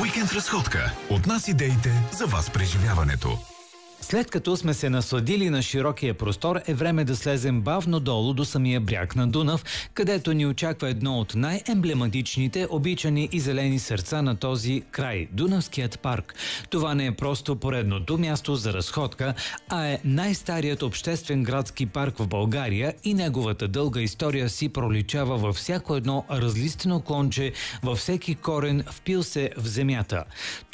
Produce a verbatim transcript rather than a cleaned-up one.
Уикенд разходка. От нас идеите, за вас преживяването. След като сме се насладили на широкия простор, е време да слезем бавно долу до самия бряг на Дунав, където ни очаква едно от най-емблематичните, обичани и зелени сърца на този край – Дунавският парк. Това не е просто поредното място за разходка, а е най-старият обществен градски парк в България и неговата дълга история си проличава във всяко едно разлистено клонче, във всеки корен, впил се в земята.